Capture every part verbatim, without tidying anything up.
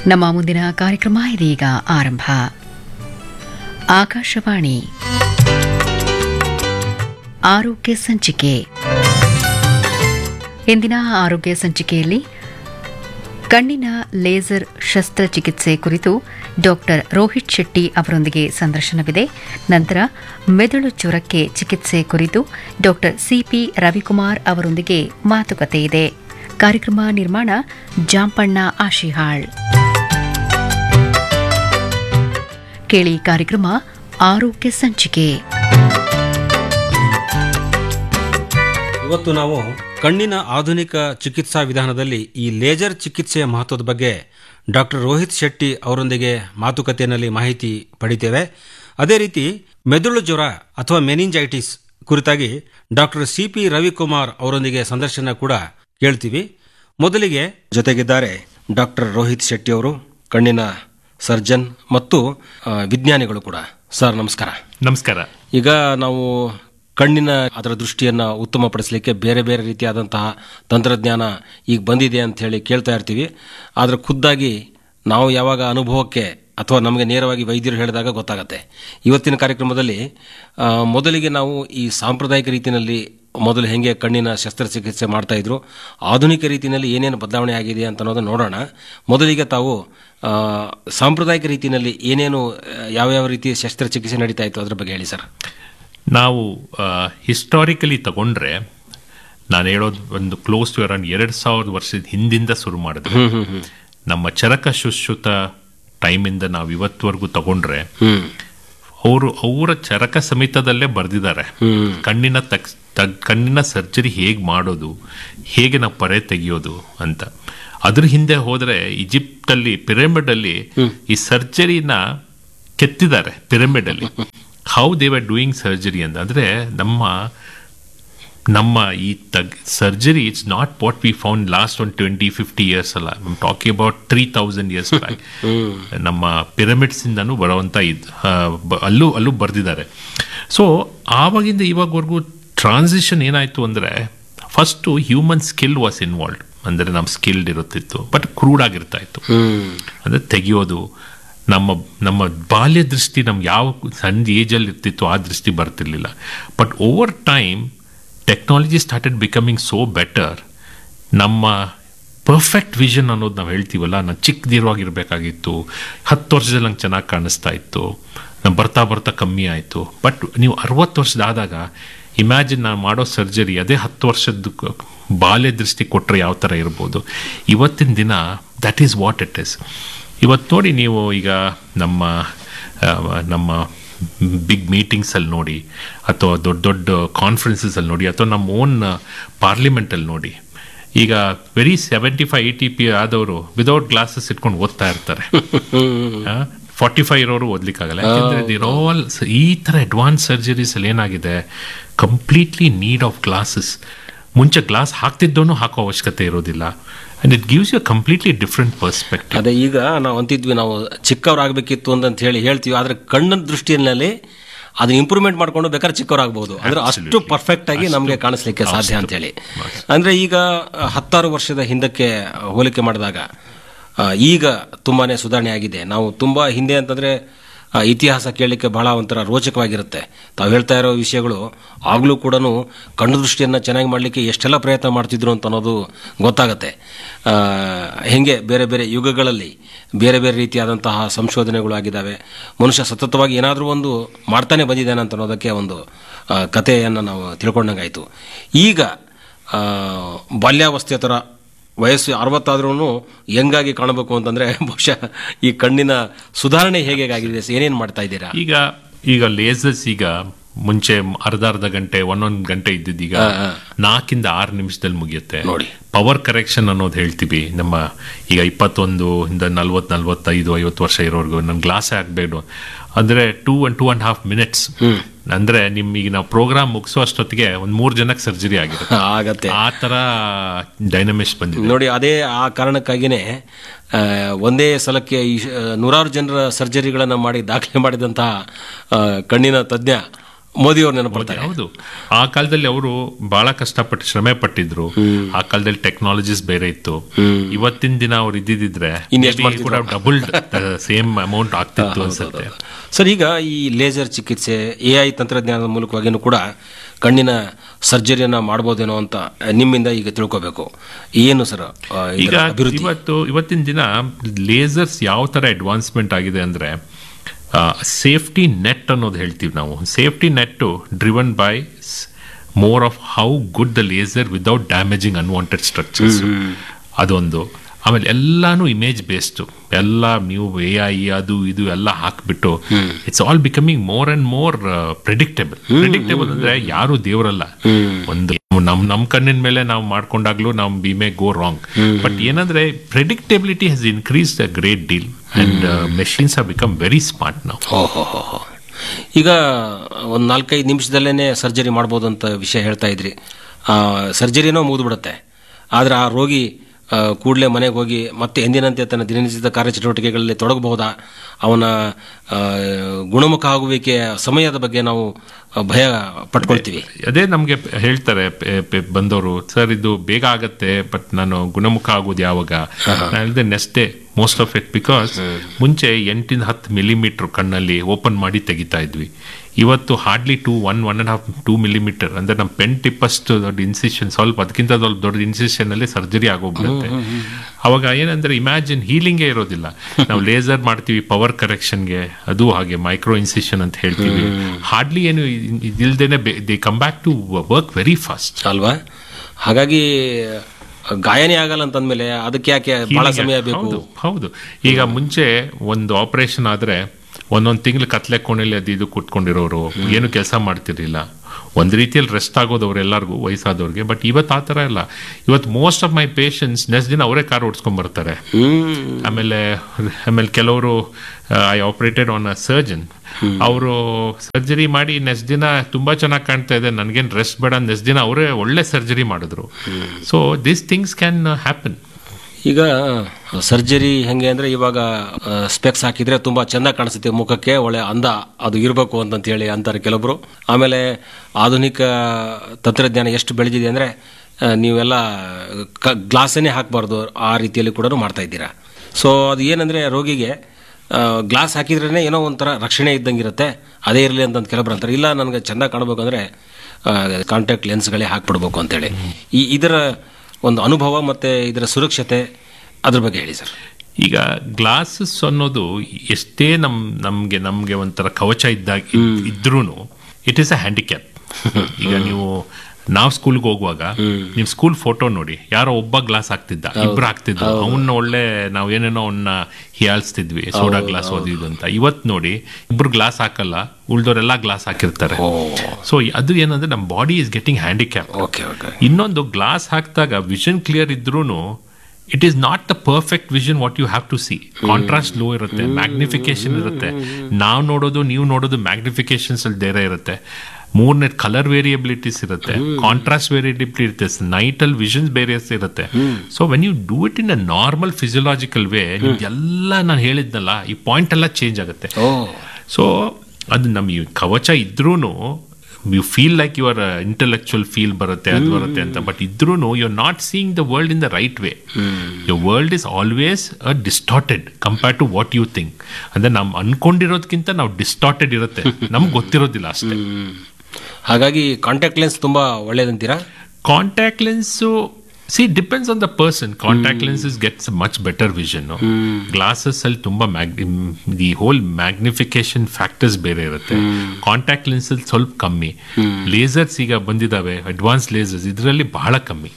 ನಮ್ಮ ಮುಂದಿನ ಕಾರ್ಯಕ್ರಮ ಇದೀಗ ಆರಂಭ. ಆಕಾಶವಾಣಿ ಆರೋಗ್ಯ ಸಂಚಿಕೆ. ಇಂದಿನ ಆರೋಗ್ಯ ಸಂಚಿಕೆಯಲ್ಲಿ ಕಣ್ಣಿನ ಲೇಸರ್ ಶಸ್ತ್ರಚಿಕಿತ್ಸೆ ಕುರಿತು ಡಾಕ್ಟರ್ ರೋಹಿತ್ ಶೆಟ್ಟಿ ಅವರೊಂದಿಗೆ ಸಂದರ್ಶನವಿದೆ. ನಂತರ ಮೆದುಳು ಜ್ವರಕ್ಕೆ ಚಿಕಿತ್ಸೆ ಕುರಿತು ಡಾಕ್ಟರ್ ಸಿಪಿ ರವಿಕುಮಾರ್ ಅವರೊಂದಿಗೆ ಮಾತುಕತೆ ಇದೆ. ಕಾರ್ಯಕ್ರಮ ನಿರ್ಮಾಣ ಜಾಂಪಣ್ಣ ಆಶಿಹಾಳ್. ಕೇಳಿ ಕಾರ್ಯಕ್ರಮ ಆರೋಗ್ಯ ಸಂಚಿಕೆ. ಇವತ್ತು ನಾವು ಕಣ್ಣಿನ ಆಧುನಿಕ ಚಿಕಿತ್ಸಾ ವಿಧಾನದಲ್ಲಿ ಈ ಲೇಸರ್ ಚಿಕಿತ್ಸೆಯ ಮಹತ್ವದ ಬಗ್ಗೆ ಡಾಕ್ಟರ್ ರೋಹಿತ್ ಶೆಟ್ಟಿ ಅವರೊಂದಿಗೆ ಮಾತುಕತೆಯಲ್ಲಿ ಮಾಹಿತಿ ಪಡಿತೇವೆ. ಅದೇ ರೀತಿ ಮೆದುಳು ಜ್ವರ ಅಥವಾ ಮೆನಿಂಜೈಟಿಸ್ ಕುರಿತಾಗಿ ಡಾಕ್ಟರ್ ಸಿಪಿ ರವಿಕುಮಾರ್ ಅವರೊಂದಿಗೆ ಸಂದರ್ಶನ ಕೂಡ ಕೇಳ್ತೀವಿ. ಮೊದಲಿಗೆ ಜೊತೆಗಿದ್ದಾರೆ ಡಾಕ್ಟರ್ ರೋಹಿತ್ ಶೆಟ್ಟಿ ಅವರು, ಕಣ್ಣಿನ ಸರ್ಜನ್ ಮತ್ತು ವಿಜ್ಞಾನಿಗಳು ಕೂಡ. ಸರ್ ನಮಸ್ಕಾರ. ನಮಸ್ಕಾರ. ಈಗ ನಾವು ಕಣ್ಣಿನ ಅದರ ದೃಷ್ಟಿಯನ್ನ ಉತ್ತಮಪಡಿಸಲಿಕ್ಕೆ ಬೇರೆ ಬೇರೆ ರೀತಿಯಾದಂತಹ ತಂತ್ರಜ್ಞಾನ ಈಗ ಬಂದಿದೆ ಅಂತ ಹೇಳಿ ಕೇಳ್ತಾ ಇರ್ತೀವಿ. ಆದರೆ ಖುದ್ದಾಗಿ ನಾವು ಯಾವಾಗ ಅನುಭವಕ್ಕೆ ಅಥವಾ ನಮಗೆ ನೇರವಾಗಿ ವೈದ್ಯರು ಹೇಳಿದಾಗ ಗೊತ್ತಾಗತ್ತೆ. ಇವತ್ತಿನ ಕಾರ್ಯಕ್ರಮದಲ್ಲಿ ಮೊದಲಿಗೆ ನಾವು ಈ ಸಾಂಪ್ರದಾಯಿಕ ರೀತಿಯಲ್ಲಿ ಮೊದಲು ಹೆಂಗೆ ಕಣ್ಣಿನ ಶಸ್ತ್ರಚಿಕಿತ್ಸೆ ಮಾಡ್ತಾ ಇದ್ರು, ಆಧುನಿಕ ರೀತಿಯಲ್ಲಿ ಏನೇನು ಬದಲಾವಣೆ ಆಗಿದೆ ಅಂತ ಅನ್ನೋದನ್ನು ನೋಡೋಣ. ಮೊದಲಿಗೆ ತಾವು ಸಾಂಪ್ರದಾಯಿಕ ರೀತಿಯಲ್ಲಿ ಏನೇನು ಯಾವ್ಯಾವ ರೀತಿಯ ಶಸ್ತ್ರಚಿಕಿತ್ಸೆ ನಡೀತಾ ಇತ್ತು ಅದ್ರ ಬಗ್ಗೆ ಹೇಳಿ ಸರ್. ನಾವು ಹಿಸ್ಟಾರಿಕಲಿ ತಗೊಂಡ್ರೆ ನಾನು ಹೇಳೋದು ಒಂದು ಕ್ಲೋಸ್ ಟು ಅರೌಂಡ್ ಎರಡು ಸಾವಿರದ ವರ್ಷದ ಹಿಂದಿಂದ ಶುರು ಮಾಡಿದ್ರು. ನಮ್ಮ ಚರಕ ಶುಶ್ರುತ ಟೈಮಿಂದ ನಾವು ಇವತ್ತವರೆಗೂ ತಗೊಂಡ್ರೆ ಅವರು ಅವರ ಚರಕ ಸಮೇತದಲ್ಲೇ ಬರೆದಿದ್ದಾರೆ ಕಣ್ಣಿನ ತಕ್ ಕಣ್ಣಿನ ಸರ್ಜರಿ ಹೇಗೆ ಮಾಡೋದು, ಹೇಗೆ ನಾವು ಪರೆ ತೆಗೆಯೋದು ಅಂತ. ಅದ್ರ ಹಿಂದೆ ಹೋದ್ರೆ ಈಜಿಪ್ಟ್ ಅಲ್ಲಿ ಪಿರಮಿಡ್ ಅಲ್ಲಿ ಈ ಸರ್ಜರಿನ ಕೆತ್ತಿದ್ದಾರೆ. ಪಿರಮಿಡ್ ಅಲ್ಲಿ how they were doing surgery ಅಂತ ಅಂದ್ರೆ ನಮ್ಮ ನಮ್ಮ ಈ ತಗ್ surgery it's not what we found last one twenty fifty years ಅಲ್ಲ, I'm talking about three thousand years back. ನಮ್ಮ ಪಿರಮಿಡ್ಸ್ ಇಂದನೂ ಬರುವಂತ ಇದ್ ಅಲ್ಲೂ ಅಲ್ಲೂ ಬರ್ದಿದ್ದಾರೆ. ಸೊ ಆವಾಗಿಂದ ಇವಾಗವರೆಗೂ ಟ್ರಾನ್ಸಿಷನ್ ಏನಾಯ್ತು ಅಂದ್ರೆ, first human skill was involved. ಅಂದ್ರೆ ನಮ್ಮ ಸ್ಕಿಲ್ಡ್ ಇರುತ್ತಿತ್ತು, ಬಟ್ ಕ್ರೂಡ್ ಆಗಿರ್ತಾ ಇತ್ತು. ಅಂದ್ರೆ ತೆಗೆಯೋದು ನಮ್ಮ ನಮ್ಮ ಬಾಲ್ಯ ದೃಷ್ಟಿ ನಮ್ಗೆ ಯಾವ ಸಣ್ಣ ಏಜಲ್ಲಿ ಇರ್ತಿತ್ತು ಆ ದೃಷ್ಟಿ ಬರ್ತಿರ್ಲಿಲ್ಲ. But over time technology started becoming so better. ನಮ್ಮ ಪರ್ಫೆಕ್ಟ್ ವಿಷನ್ ಅನ್ನೋದು ನಾವು ಹೇಳ್ತೀವಲ್ಲ, ನಾನು ಚಿಕ್ಕದಿರುವಾಗಿರ್ಬೇಕಾಗಿತ್ತು, ಹತ್ತು ವರ್ಷದಲ್ಲಿ ನಂಗೆ ಚೆನ್ನಾಗಿ ಕಾಣಿಸ್ತಾ ಇತ್ತು, ನಾನು ಬರ್ತಾ ಬರ್ತಾ ಕಮ್ಮಿ ಆಯಿತು. ಬಟ್ ನೀವು ಅರವತ್ತು ವರ್ಷದಾದಾಗ ಇಮ್ಯಾಜಿನ್ ನಾನು ಮಾಡೋ ಸರ್ಜರಿ ಅದೇ ಹತ್ತು ವರ್ಷದ ಬಾಲ್ಯ ದೃಷ್ಟಿ ಕೊಟ್ಟರೆ ಯಾವ ಥರ ಇರ್ಬೋದು. ಇವತ್ತಿನ ದಿನ that is what it is. ಇವತ್ತು ನೋಡಿ, ನೀವು ಈಗ ನಮ್ಮ ನಮ್ಮ ಬಿಗ್ ಮೀಟಿಂಗ್ಸಲ್ಲಿ ನೋಡಿ, ಅಥವಾ ದೊಡ್ಡ ದೊಡ್ಡ ಕಾನ್ಫರೆನ್ಸಸಲ್ಲಿ ನೋಡಿ, ಅಥವಾ ನಮ್ಮ ಓನ್ ಪಾರ್ಲಿಮೆಂಟಲ್ಲಿ ನೋಡಿ, ಈಗ very seventy five eighty P ಆದವರು ವಿದೌಟ್ ಗ್ಲಾಸಸ್ ಇಟ್ಕೊಂಡು ಓದ್ತಾ ಇರ್ತಾರೆ. ಫಾರ್ಟಿ ಫೈವ್ ಇರೋರು ಓದ್ಲಿಕ್ಕಾಗಲ್ಲ. ಯಾಕೆಂದರೆ ದಿರ್ ಆಲ್ ಈ ಥರ ಅಡ್ವಾನ್ಸ್ ಸರ್ಜರೀಸ್ ಅಲ್ಲಿ ಏನಾಗಿದೆ, ಕಂಪ್ಲೀಟ್ಲಿ ನೀಡ್ ಆಫ್ ಗ್ಲಾಸಸ್. ಮುಂಚೆ ಗ್ಲಾಸ್ ಹಾಕ್ತಿದ್ದೋನು ಹಾಕೋ ಅವಶ್ಯಕತೆ ಇರೋದಿಲ್ಲ. And it gives you completely different perspective. ಅದೇ ಈಗ ನಾವು ಅಂತಿದ್ವಿ, ನಾವು ಚಿಕ್ಕವರಾಗಬೇಕಿತ್ತು ಅಂತ ಹೇಳಿ ಹೇಳ್ತೀವಿ, ಆದರೆ ಕಣ್ಣಿನ ದೃಷ್ಟಿಯಲ್ಲಿ ಅದನ್ನ ಇಂಪ್ರೂವ್ಮೆಂಟ್ ಮಾಡ್ಕೊಂಡು ಬೇಕಾದ್ರೆ ಚಿಕ್ಕವರಾಗಬಹುದು. ಅಂದ್ರೆ ಅಷ್ಟು ಪರ್ಫೆಕ್ಟ್ ಆಗಿ ನಮಗೆ ಕಾಣಿಸ್ಲಿಕ್ಕೆ ಸಾಧ್ಯ ಅಂತ ಹೇಳಿ. ಅಂದ್ರೆ ಈಗ ಹತ್ತಾರು ವರ್ಷದ ಹಿಂದಕ್ಕೆ ಹೋಲಿಕೆ ಮಾಡಿದಾಗ ಈಗ ತುಂಬಾನೇ ಸುಧಾರಣೆ ಆಗಿದೆ. ನಾವು ತುಂಬಾ ಹಿಂದೆ ಅಂತಂದ್ರೆ ಇತಿಹಾಸ ಕೇಳಲಿಕ್ಕೆ ಬಹಳ ಒಂಥರ ರೋಚಕವಾಗಿರುತ್ತೆ. ತಾವು ಹೇಳ್ತಾ ಇರೋ ವಿಷಯಗಳು ಆಗಲೂ ಕೂಡ ಕಣ್ಣು ದೃಷ್ಟಿಯನ್ನು ಚೆನ್ನಾಗಿ ಮಾಡಲಿಕ್ಕೆ ಎಷ್ಟೆಲ್ಲ ಪ್ರಯತ್ನ ಮಾಡ್ತಿದ್ರು ಅಂತ ಅನ್ನೋದು ಗೊತ್ತಾಗತ್ತೆ. ಹೆಂಗೆ ಬೇರೆ ಬೇರೆ ಯುಗಗಳಲ್ಲಿ ಬೇರೆ ಬೇರೆ ರೀತಿಯಾದಂತಹ ಸಂಶೋಧನೆಗಳು ಆಗಿದ್ದಾವೆ. ಮನುಷ್ಯ ಸತತವಾಗಿ ಏನಾದರೂ ಒಂದು ಮಾಡ್ತಾನೆ ಬಂದಿದ್ದಾನೆ ಅಂತ ಅನ್ನೋದಕ್ಕೆ ಒಂದು ಕಥೆಯನ್ನು ನಾವು ತಿಳ್ಕೊಂಡಂಗಾಯಿತು. ಈಗ ಬಾಲ್ಯಾವಸ್ಥೆ ಥರ ವಯಸ್ಸು ಅರವತ್ತಾದ್ರೂ ಹೆಂಗಾಗಿ ಕಾಣಬೇಕು ಅಂತಂದ್ರೆ ಬಹುಶಃ ಈ ಕಣ್ಣಿನ ಸುಧಾರಣೆ ಹೇಗೆ ಆಗಿದೆ, ಏನೇನು ಮಾಡ್ತಾ ಇದ್ದೀರಾ? ಈಗ ಈಗ ಲೇಸರ್ಸ್ ಈಗ ಮುಂಚೆ ಅರ್ಧ ಅರ್ಧ ಗಂಟೆ ಒಂದೊಂದು ಗಂಟೆ ಇದ್ದಿದ್ದೀಗ ನಾಲ್ಕಿಂದ ಆರು ನಿಮಿಷದಲ್ಲಿ ಮುಗಿಯುತ್ತೆ ನೋಡಿ. ಪವರ್ ಕರೆಕ್ಷನ್ ಅನ್ನೋದು ಹೇಳ್ತೀವಿ. ನಮ್ಮ ಈಗ ಇಪ್ಪತ್ತೊಂದು ಇಂದ ನಲ್ವತ್ ನಲ್ವತ್ತೈದು ಐವತ್ತು ವರ್ಷ ಇರೋರ್ಗು ನನ್ನ ಗ್ಲಾಸೇ ಹಾಕ್ಬೇಕು ಅಂದ್ರೆ two and two and half minutes ಅಂದ್ರೆ ನಿಮ್ಗೆ ನಾವು ಪ್ರೋಗ್ರಾಮ್ ಮುಗಿಸೋ ಅಷ್ಟೊತ್ತಿಗೆ ಒಂದ್ ಮೂರ್ ಜನಕ್ಕೆ ಸರ್ಜರಿ ಆಗಿರುತ್ತೆ. ಆಗತ್ತೆ ಆ ತರ ಡೈನಮಿಕ್ಸ್ ಬಂದಿದೆ ನೋಡಿ. ಅದೇ ಆ ಕಾರಣಕ್ಕಾಗಿನೇ ಒಂದೇ ಸಲಕ್ಕೆ ನೂರಾರು ಜನರ ಸರ್ಜರಿಗಳನ್ನ ಮಾಡಿ ದಾಖಲೆ ಮಾಡಿದಂತಹ ಕಣ್ಣಿನ ತಜ್ಞ ಮೋದಿ ಅವ್ರು ನೆನಪಡ್ತಾರೆ. ಹೌದು, ಆ ಕಾಲದಲ್ಲಿ ಅವರು ಬಹಳ ಕಷ್ಟಪಟ್ಟು ಶ್ರಮೆ ಪಟ್ಟಿದ್ರು. ಆ ಕಾಲದಲ್ಲಿ ಟೆಕ್ನಾಲಜೀಸ್ ಬೇರೆ ಇತ್ತು. ಇವತ್ತಿನ ದಿನ ಅವ್ರು ಇದ್ದಿದ್ರೆ ಕೂಡ ಡಬಲ್ ಸೇಮ್ ಅಮೌಂಟ್ ಆಗ್ತಿತ್ತು ಅನ್ಸುತ್ತೆ. ಸರ್, ಈಗ ಈ ಲೇಸರ್ ಚಿಕಿತ್ಸೆ ಎ ಐ ತಂತ್ರಜ್ಞಾನದ ಮೂಲಕವಾಗಿಯೂ ಕೂಡ ಕಣ್ಣಿನ ಸರ್ಜರಿಯನ್ನ ಮಾಡಬಹುದೇನೋ ಅಂತ ನಿಮ್ಮಿಂದ ಈಗ ತಿಳ್ಕೋಬೇಕು. ಏನು ಸರ್ ಈಗ ಇವತ್ತು ಇವತ್ತಿನ ದಿನ ಲೇಸರ್ಸ್ ಯಾವ ತರ ಅಡ್ವಾನ್ಸ್ಮೆಂಟ್ ಆಗಿದೆ ಅಂದ್ರೆ, ಸೇಫ್ಟಿ ನೆಟ್ ಅನ್ನೋದು ಹೇಳ್ತೀವಿ ನಾವು. Safety net driven by more of how good the laser without damaging unwanted structures, ಅದೊಂದು. ಆಮೇಲೆ ಎಲ್ಲಾನು ಇಮೇಜ್ ಬೇಸ್ಡ್, ಎಲ್ಲ ನೀವು ಎ ಐ ಅದು ಇದು ಎಲ್ಲ ಹಾಕ್ಬಿಟ್ಟು it's all becoming more and more predictable. Predictable ಅಂದ್ರೆ ಯಾರು ದೇವರಲ್ಲ. ಒಂದು ನಮ್ ನಮ್ ಕಣ್ಣಿನ ಮೇಲೆ ನಾವು ಮಾಡ್ಕೊಂಡಾಗ್ಲೂ ನಾವು we may go wrong. But ಏನಂದ್ರೆ ಪ್ರಿಡಿಕ್ಟೇಬಿಲಿಟಿ has increased a great deal and machines have become very smart now. ಈಗ ಒಂದ್ ನಾಲ್ಕೈದು ನಿಮಿಷದಲ್ಲೇನೆ ಸರ್ಜರಿ ಮಾಡ್ಬೋದು ಅಂತ ವಿಷಯ ಹೇಳ್ತಾ ಇದ್ರಿ. ಸರ್ಜರಿನೋ ಮುಗಿದ್ಬಿಡುತ್ತೆ, ಆದ್ರೆ ಆ ರೋಗಿ ಕೂಡಲೇ ಮನೆಗೆ ಹೋಗಿ ಮತ್ತೆ ಎಂದಿನಂತೆ ತನ್ನ ದಿನನಿತ್ಯದ ಕಾರ್ಯಚಟುವಟಿಕೆಗಳಲ್ಲಿ ತೊಡಗಬಹುದಾ? ಅವನ ಗುಣಮುಖ ಆಗುವಿಕೆಯ ಸಮಯದ ಬಗ್ಗೆ ನಾವು ಭಯ ಪಟ್ಕೊಳ್ತೀವಿ. ಅದೇ ನಮ್ಗೆ ಹೇಳ್ತಾರೆ ಬಂದವರು, ಸರ್ ಇದು ಬೇಗ ಆಗತ್ತೆ, ಬಟ್ ನಾನು ಗುಣಮುಖ ಆಗೋದು ಯಾವಾಗ? ನಾನು next day most of it. Because ಮುಂಚೆ ಎಂಟಿಂದ ಹತ್ತು ಮಿಲಿಮೀಟರ್ ಕಣ್ಣಲ್ಲಿ ಓಪನ್ ಮಾಡಿ ತೆಗಿತಾ ಇದ್ವಿ. ಇವತ್ತು hardly two one one and half two millimetre ಅಂದ್ರೆ ನಮ್ಮ ಪೆನ್ ಟಿಪ್ ಅಷ್ಟು ದೊಡ್ಡ ಇನ್ಸಿಷನ್, ಸ್ವಲ್ಪ ಅದಕ್ಕಿಂತ ದೊಡ್ಡ ಇನ್ಸಿಷನ್ ಅಲ್ಲಿ ಸರ್ಜರಿ ಆಗೋಗ್ಬಿಡುತ್ತೆ. ಅವಾಗ ಏನಂದ್ರೆ ಇಮ್ಯಾಜಿನ್ ಹೀಲಿಂಗೇ ಇರೋದಿಲ್ಲ. ನಾವು ಲೇಸರ್ ಮಾಡ್ತೀವಿ ಪವರ್ ಕರೆಕ್ಷನ್ಗೆ, ಅದು ಹಾಗೆ ಮೈಕ್ರೋ ಇನ್ಸಿಷನ್ ಅಂತ ಹೇಳ್ತೀವಿ. ಹಾರ್ಡ್ಲಿ ಏನು ಇದಿಲ್ದೇನೆ they come back to work very fast ಅಲ್ವಾ? ಹಾಗಾಗಿ ಗಾಯನೇ ಆಗಲ್ಲ ಅಂತಂದ್ಮೇಲೆ ಅದಕ್ಕೆ ಯಾಕೆ ಬಹಳ ಸಮಯ ಬೇಕು? ಹೌದು. ಈಗ ಮುಂಚೆ ಒಂದು ಆಪರೇಷನ್ ಆದ್ರೆ ಒಂದೊಂದು ತಿಂಗಳು ಕತ್ಲೆ ಕೋಣೆಯಲ್ಲಿ ಅದು ಇದು ಕುತ್ಕೊಂಡಿರೋರು, ಏನು ಕೆಲಸ ಮಾಡ್ತಿರ್ಲಿಲ್ಲ. ಒಂದು ರೀತಿಯಲ್ಲಿ ರೆಸ್ಟ್ ಆಗೋದವ್ರು ಎಲ್ಲರಿಗೂ, ವಯಸ್ಸಾದವ್ರಿಗೆ. ಬಟ್ ಇವತ್ತು ಆ ಥರ ಇಲ್ಲ. ಇವತ್ತು most of my patients next ದಿನ ಅವರೇ ಕಾರ್ ಓಡಿಸ್ಕೊಂಡ್ ಬರ್ತಾರೆ. ಆಮೇಲೆ ಆಮೇಲೆ ಕೆಲವರು I operated on a surgeon, ಅವರು ಸರ್ಜರಿ ಮಾಡಿ ನೆಕ್ಸ್ಟ್ ದಿನ ತುಂಬಾ ಚೆನ್ನಾಗಿ ಕಾಣ್ತಾ ಇದೆ, ನನಗೇನು ರೆಸ್ಟ್ ಬೇಡ, ನೆಕ್ಸ್ಟ್ ದಿನ ಅವರೇ ಒಳ್ಳೆ ಸರ್ಜರಿ ಮಾಡಿದ್ರು. So this things can happen. ಈಗ ಸರ್ಜರಿ ಹೆಂಗೆ ಅಂದ್ರೆ, ಇವಾಗ ಸ್ಪೆಕ್ಸ್ ಹಾಕಿದ್ರೆ ತುಂಬಾ ಚೆನ್ನಾಗಿ ಕಾಣಿಸುತ್ತೆ ಮುಖಕ್ಕೆ, ಒಳ್ಳೆ ಅಂದ ಅದು ಇರಬೇಕು ಅಂತ ಹೇಳಿ ಅಂತಾರೆ ಕೆಲವರು. ಆಮೇಲೆ ಆಧುನಿಕ ತಂತ್ರಜ್ಞಾನ ಎಷ್ಟು ಬೆಳೆದಿದೆ ಅಂದ್ರೆ ನೀವೆಲ್ಲ ಗ್ಲಾಸನ್ನೇ ಹಾಕಬಾರ್ದು, ಆ ರೀತಿಯಲ್ಲಿ ಕೂಡ ಮಾಡ್ತಾ ಇದ್ದೀರಾ. ಸೊ ಅದು ಏನಂದ್ರೆ ರೋಗಿಗೆ ಗ್ಲಾಸ್ ಹಾಕಿದ್ರೇ ಏನೋ ಒಂಥರ ರಕ್ಷಣೆ ಇದ್ದಂಗಿರುತ್ತೆ, ಅದೇ ಇರಲಿ ಅಂತ ಕೆಲವರು ಅಂತಾರೆ. ಇಲ್ಲ, ನನಗೆ ಚೆಂದ ಕಾಣಬೇಕಂದ್ರೆ ಕಾಂಟ್ಯಾಕ್ಟ್ ಲೆನ್ಸ್ಗಳೇ ಹಾಕ್ಬಿಡ್ಬೇಕು ಅಂತೇಳಿ. ಈ ಇದರ ಒಂದು ಅನುಭವ ಮತ್ತೆ ಇದರ ಸುರಕ್ಷತೆ ಅದ್ರ ಬಗ್ಗೆ ಹೇಳಿ ಸರ್. ಈಗ ಗ್ಲಾಸಸ್ ಅನ್ನೋದು ಎಷ್ಟೇ ನಮ್ ನಮ್ಗೆ ನಮ್ಗೆ ಒಂಥರ ಕವಚ ಇದ್ದಾಗ ಇದ್ರೂ ಇಟ್ ಈಸ್ ಅ ಹ್ಯಾಂಡಿಕ್ಯಾಪ್. ಈಗ ನೀವು ನಾವು ಸ್ಕೂಲ್ಗೆ ಹೋಗುವಾಗ ನೀವು ಸ್ಕೂಲ್ ಫೋಟೋ ನೋಡಿ, ಯಾರೋ ಒಬ್ಬ ಗ್ಲಾಸ್ ಹಾಕ್ತಿದ್ದ, ಇಬ್ರು ಹಾಕ್ತಿದ್ರು. ಅವನ್ನ ಒಳ್ಳೆ ನಾವ್ ಏನೇನೋ ಅವನ್ನ ಹೀಯಾಳಿಸ್ತಿದ್ವಿ, ಸೋಡಾ ಗ್ಲಾಸ್ ಓದಿದ್ದು ಅಂತ. ಇವತ್ ನೋಡಿ ಇಬ್ರು ಗ್ಲಾಸ್ ಹಾಕಲ್ಲ, ಉಳ್ದವರೆಲ್ಲ ಗ್ಲಾಸ್ ಹಾಕಿರ್ತಾರೆ. ಸೊ ಅದು ಏನಂದ್ರೆ ನಮ್ಮ ಬಾಡಿ ಇಸ್ ಗೆಟಿಂಗ್ ಹ್ಯಾಂಡಿಕ್ಯಾಪ್. ಇನ್ನೊಂದು ಗ್ಲಾಸ್ ಹಾಕಿದಾಗ vision clear ಇದ್ರೂನು it is not the perfect vision what you have to C. Contrast low ಇರುತ್ತೆ, ಮ್ಯಾಗ್ನಿಫಿಕೇಶನ್ ಇರುತ್ತೆ. ನಾವು ನೋಡೋದು ನೀವು ನೋಡೋದು ಮ್ಯಾಗ್ನಿಫಿಕೇಶನ್ಸ್ ಅಲ್ಲಿ ಬೇರೆ ಇರುತ್ತೆ. ಮೂರನೇ ಕಲರ್ ವೇರಿಯಬಿಲಿಟೀಸ್ ಇರುತ್ತೆ, ಕಾಂಟ್ರಾಸ್ಟ್ ವೇರಿಯಬಿಲಿಟಿ ಇರುತ್ತೆ, ನೈಟ್ ಅಲ್ಲಿ ವಿಷನ್ಸ್ ಬೇರೆ ಇರುತ್ತೆ. So when you do it in a normal physiological way, ಎಲ್ಲ ನಾನು ಹೇಳಿದ್ನಲ್ಲ ಈ ಪಾಯಿಂಟ್ ಎಲ್ಲ ಚೇಂಜ್ ಆಗುತ್ತೆ. ಸೊ ಅದು ನಮ್ ಕವಚ ಇದ್ರೂನು you feel like your intellectual feel ಬರುತ್ತೆ, ಅದು ಬರುತ್ತೆ ಅಂತ. ಬಟ್ ಇದ್ರೂ you are not seeing the world in the right way. Your world is always a distorted compare to what you think. ಅಂದ್ರೆ ನಾವು ಅನ್ಕೊಂಡಿರೋದಕ್ಕಿಂತ ನಾವು ಡಿಸ್ಟಾರ್ಟೆಡ್ ಇರುತ್ತೆ, ನಮ್ಗೆ ಗೊತ್ತಿರೋದಿಲ್ಲ ಅಷ್ಟೇ. ಹಾಗಾಗಿ ಕಾಂಟ್ಯಾಕ್ಟ್ ಲೆನ್ಸ್ ತುಂಬಾ ಒಳ್ಳೇದಂತೀರಾ? Contact lens C depends on the person. Contact lenses gets much better vision. Glasses ಅಲ್ಲಿ ತುಂಬಾ ದಿ ಹೋಲ್ ಮ್ಯಾಗ್ನಿಫಿಕೇಶನ್ ಫ್ಯಾಕ್ಟರ್ಸ್ ಬೇರೆ ಇರುತ್ತೆ. ಕಾಂಟ್ಯಾಕ್ಟ್ ಲೆನ್ಸ್ ಅಲ್ಲಿ ಸ್ವಲ್ಪ ಕಮ್ಮಿ. ಲೇಸರ್ಸ್ ಈಗ ಬಂದಿದ್ದಾವೆ, ಅಡ್ವಾನ್ಸ್ ಲೇಸರ್ಸ್, ಇದರಲ್ಲಿ ಬಹಳ ಕಮ್ಮಿ.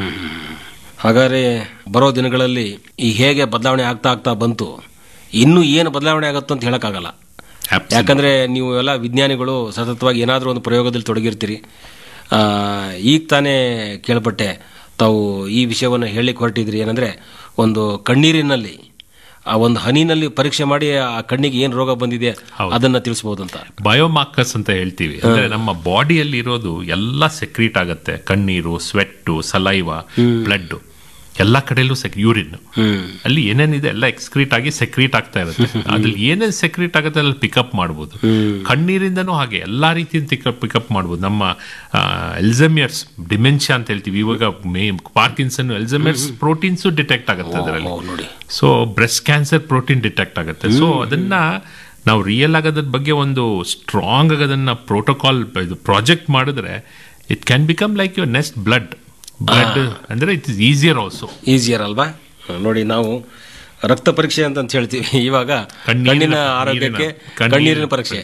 ಹಾಗಾದ್ರೆ ಬರೋ ದಿನಗಳಲ್ಲಿ ಈ ಹೇಗೆ ಬದಲಾವಣೆ ಆಗ್ತಾ ಆಗ್ತಾ ಬಂತು, ಇನ್ನು ಏನು ಬದಲಾವಣೆ ಆಗುತ್ತೋ ಅಂತ ಹೇಳಕ್ಕಾಗಲ್ಲ. ಯಾಕಂದ್ರೆ ನೀವು ಎಲ್ಲ ವಿಜ್ಞಾನಿಗಳು ಸತತವಾಗಿ ಏನಾದರೂ ಒಂದು ಪ್ರಯೋಗದಲ್ಲಿ ತೊಡಗಿರ್ತೀರಿ. ಈಗ ತಾನೇ ಕೇಳ್ಪಟ್ಟೆ ತಾವು ಈ ವಿಷಯವನ್ನು ಹೇಳಲಿಕ್ಕೆ ಹೊರಟಿದ್ರಿ. ಏನಂದ್ರೆ ಒಂದು ಕಣ್ಣೀರಿನಲ್ಲಿ ಆ ಒಂದು ಹನಿನಲ್ಲಿ ಪರೀಕ್ಷೆ ಮಾಡಿ ಆ ಕಣ್ಣಿಗೆ ಏನ್ ರೋಗ ಬಂದಿದೆ ಅದನ್ನ ತಿಳಿಸಬಹುದು ಅಂತ. ಬಯೋಮಾರ್ಕರ್ಸ್ ಅಂತ ಹೇಳ್ತೀವಿ. ಅಂದ್ರೆ ನಮ್ಮ ಬಾಡಿಯಲ್ಲಿ ಇರೋದು ಎಲ್ಲ ಸೆಕ್ರೀಟ್ ಆಗುತ್ತೆ. ಕಣ್ಣೀರು, ಸ್ವೆಟ್, ಸಲೈವಾ, ಬ್ಲಡ್ ಎಲ್ಲಾ ಕಡೆಯಲ್ಲೂ ಸೆಕ್ ಯೂರಿನ್ ಹ್ಮ್ ಅಲ್ಲಿ ಏನೇನಿದೆ ಎಲ್ಲ ಎಕ್ಸ್ಕ್ರೀಟ್ ಆಗಿ ಸೆಕ್ರೀಟ್ ಆಗ್ತಾ ಇರುತ್ತೆ. ಅದ್ರಲ್ಲಿ ಏನೇನು ಸೆಕ್ರೀಟ್ ಆಗುತ್ತೆ ಅಲ್ಲಿ ಪಿಕಪ್ ಮಾಡ್ಬೋದು. ಕಣ್ಣೀರಿಂದನೂ ಹಾಗೆ ಎಲ್ಲಾ ರೀತಿಯಿಂದ ಪಿಕಪ್ ಮಾಡ್ಬೋದು. ನಮ್ಮ ಎಲ್ಝಮಿಯರ್ಸ್ ಡಿಮೆನ್ಷಿಯಾ ಅಂತ ಹೇಳ್ತೀವಿ ಇವಾಗ, ಮೇ ಪಾರ್ಕಿನ್ಸನ್ ಎಲ್ಝಮಿಯರ್ಸ್ ಪ್ರೋಟೀನ್ಸ್ ಡಿಟೆಕ್ಟ್ ಆಗುತ್ತೆ ಅದರಲ್ಲಿ. ನೋಡಿ, so breast cancer protein detect ಆಗುತ್ತೆ. ಸೊ ಅದನ್ನ ನಾವು ರಿಯಲ್ ಆಗಿ ಅದ್ರ ಬಗ್ಗೆ ಒಂದು ಸ್ಟ್ರಾಂಗ್ ಆಗಿ ಅದನ್ನ ಪ್ರೋಟೋಕಾಲ್ ಪ್ರಾಜೆಕ್ಟ್ ಮಾಡಿದ್ರೆ it can become like your next blood blood ಅಂದ್ರೆ it is easier also. Easier ಅಲ್ವಾ? ನೋಡಿ, ನಾವು ರಕ್ತ ಪರೀಕ್ಷೆ ಅಂತ ಹೇಳ್ತೀವಿ, ಇವಾಗ ಕಣ್ಣಿನ ಆರೋಗ್ಯಕ್ಕೆ ಕಣ್ಣೀರಿನ ಪರೀಕ್ಷೆ.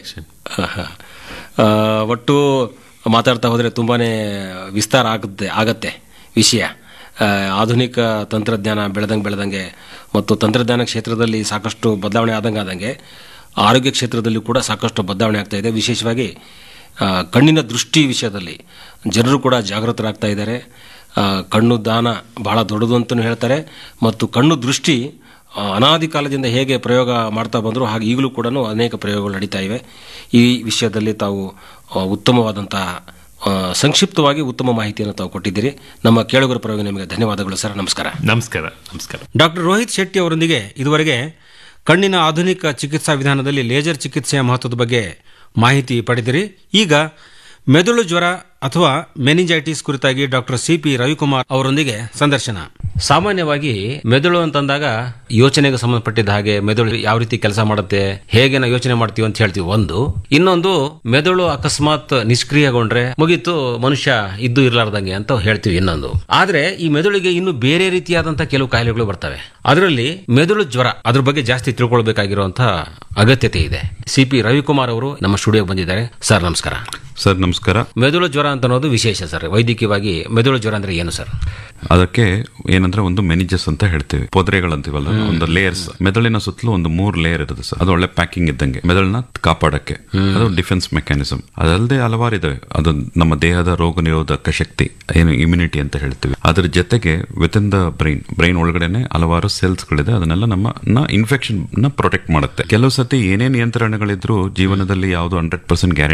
ಒಟ್ಟು ಮಾತಾಡ್ತಾ ಹೋದರೆ ತುಂಬಾನೇ ವಿಸ್ತಾರ ಆಗುತ್ತೆ ಆಗತ್ತೆ ವಿಷಯ. ಆಧುನಿಕ ತಂತ್ರಜ್ಞಾನ ಬೆಳೆದಂಗೆ ಬೆಳೆದಂಗೆ ಮತ್ತು ತಂತ್ರಜ್ಞಾನ ಕ್ಷೇತ್ರದಲ್ಲಿ ಸಾಕಷ್ಟು ಬದಲಾವಣೆ ಆದಂಗೆ ಆದಂಗೆ ಆರೋಗ್ಯ ಕ್ಷೇತ್ರದಲ್ಲಿ ಕೂಡ ಸಾಕಷ್ಟು ಬದಲಾವಣೆ ಆಗ್ತಾ ಇದೆ. ವಿಶೇಷವಾಗಿ ಕಣ್ಣಿನ ದೃಷ್ಟಿ ವಿಷಯದಲ್ಲಿ ಜನರು ಕೂಡ ಜಾಗೃತರಾಗ್ತಾ ಇದ್ದಾರೆ. ಕಣ್ಣು ದಾನ ಬಹಳ ದೊಡ್ಡದು ಅಂತಲೂ ಹೇಳ್ತಾರೆ. ಮತ್ತು ಕಣ್ಣು ದೃಷ್ಟಿ ಅನಾದಿ ಕಾಲದಿಂದ ಹೇಗೆ ಪ್ರಯೋಗ ಮಾಡ್ತಾ ಬಂದರೂ ಹಾಗೆ ಈಗಲೂ ಕೂಡ ಅನೇಕ ಪ್ರಯೋಗಗಳು ನಡೀತಾ ಇವೆ. ಈ ವಿಷಯದಲ್ಲಿ ತಾವು ಉತ್ತಮವಾದಂತಹ ಸಂಕ್ಷಿಪ್ತವಾಗಿ ಉತ್ತಮ ಮಾಹಿತಿಯನ್ನು ತಾವು ಕೊಟ್ಟಿದ್ದೀರಿ. ನಮ್ಮ ಕೇಳುಗರ ಪರವಾಗಿ ನಿಮಗೆ ಧನ್ಯವಾದಗಳು ಸರ್. ನಮಸ್ಕಾರ. ನಮಸ್ಕಾರ. ನಮಸ್ಕಾರ. ಡಾಕ್ಟರ್ ರೋಹಿತ್ ಶೆಟ್ಟಿ ಅವರೊಂದಿಗೆ ಇದುವರೆಗೆ ಕಣ್ಣಿನ ಆಧುನಿಕ ಚಿಕಿತ್ಸಾ ವಿಧಾನದಲ್ಲಿ ಲೇಸರ್ ಚಿಕಿತ್ಸೆಯ ಮಹತ್ವದ ಬಗ್ಗೆ ಮಾಹಿತಿ ಪಡೆದಿರಿ. ಈಗ ಮೆದುಳು ಜ್ವರ ಅಥವಾ ಮೆನಿಂಜೈಟಿಸ್ ಕುರಿತಾಗಿ ಡಾಕ್ಟರ್ ಸಿ ಪಿ ರವಿಕುಮಾರ್ ಅವರೊಂದಿಗೆ ಸಂದರ್ಶನ. ಸಾಮಾನ್ಯವಾಗಿ ಮೆದುಳು ಅಂತಂದಾಗ ಯೋಚನೆಗೆ ಸಂಬಂಧಪಟ್ಟಿದ್ದ ಹಾಗೆ ಮೆದುಳು ಯಾವ ರೀತಿ ಕೆಲಸ ಮಾಡುತ್ತೆ, ಹೇಗೆ ನಾವು ಯೋಚನೆ ಮಾಡ್ತೀವಿ ಅಂತ ಹೇಳ್ತೀವಿ ಒಂದು. ಇನ್ನೊಂದು, ಮೆದುಳು ಅಕಸ್ಮಾತ್ ನಿಷ್ಕ್ರಿಯಗೊಂಡ್ರೆ ಮುಗೀತು, ಮನುಷ್ಯ ಇದ್ದು ಇರ್ಲಾರ್ದಂಗೆ ಅಂತ ಹೇಳ್ತೀವಿ ಇನ್ನೊಂದು. ಆದ್ರೆ ಈ ಮೆದುಳಿಗೆ ಇನ್ನು ಬೇರೆ ರೀತಿಯಾದಂತಹ ಕೆಲವು ಕಾಯಿಲೆಗಳು ಬರ್ತವೆ. ಅದರಲ್ಲಿ ಮೆದುಳು ಜ್ವರ, ಅದ್ರ ಬಗ್ಗೆ ಜಾಸ್ತಿ ತಿಳ್ಕೊಳ್ಬೇಕಾಗಿರುವಂತಹ ಅಗತ್ಯತೆ ಇದೆ. ಸಿ ಪಿ ರವಿಕುಮಾರ್ ಅವರು ನಮ್ಮ ಸ್ಟುಡಿಯೋ ಬಂದಿದ್ದಾರೆ. ಸರ್ ನಮಸ್ಕಾರ. ಸರ್ ನಮಸ್ಕಾರ. ಮೆದುಳು ಜ್ವರ ಅಂತ ಅನ್ನೋದು ವಿಶೇಷ ಸರ್. ವೈದ್ಯಕೀಯವಾಗಿ ಮೆದುಳು ಜ್ವರ ಅಂದ್ರೆ ಏನು ಸರ್? ಅದಕ್ಕೆ ಏನಂದ್ರೆ ಒಂದು ಮೆನಿಜಸ್ ಅಂತ ಹೇಳ್ತೀವಿ, ಪೊದರೆಗಳಂತೀವಲ್ಲ, ಒಂದು ಲೇಯರ್ಸ್. ಮೆದುಳಿನ ಸುತ್ತಲೂ ಒಂದು ಮೂರ್ ಲೇಯರ್ ಇರುತ್ತೆ ಸರ್. ಅದು ಒಳ್ಳೆ ಪ್ಯಾಕಿಂಗ್ ಇದ್ದಂಗೆ ಮೆದುಳನ್ನ ಕಾಪಾಡಕ್ಕೆ. ಅದು ಡಿಫೆನ್ಸ್ ಮೆಕ್ಯಾನಿಸಮ್. ಅದಲ್ಲದೆ ಹಲವಾರು ಇದಾವೆ. ಅದು ನಮ್ಮ ದೇಹದ ರೋಗ ನಿರೋಧಕ ಶಕ್ತಿ, ಏನು ಇಮ್ಯುನಿಟಿ ಅಂತ ಹೇಳ್ತೀವಿ. ಅದ್ರ ಜೊತೆಗೆ with in the brain brain ಒಳಗಡೆನೆ ಹಲವಾರು ಸೆಲ್ಸ್ ಗಳಿದೆ. ಅದನ್ನೆಲ್ಲ ನಮ್ಮ ಇನ್ಫೆಕ್ಷನ್ ನ ಪ್ರೊಟೆಕ್ಟ್ ಮಾಡುತ್ತೆ. ಕೆಲವು ಸತಿ ಏನೇ ನಿಯಂತ್ರಣಗಳಿದ್ರು ಜೀವನದಲ್ಲಿ ಯಾವುದು ಹಂಡ್ರೆಡ್ ಪರ್ಸೆಂಟ್ ಗ್ಯಾರಂಟಿ